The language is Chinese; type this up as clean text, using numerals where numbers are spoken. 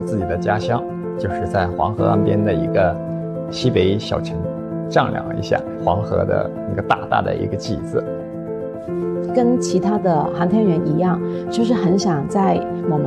自己的家乡就是在黄河岸边的一个西北小城，丈量了一下黄河的一个大大的一个脊字。 跟其他的航天员一样，就是很想在我们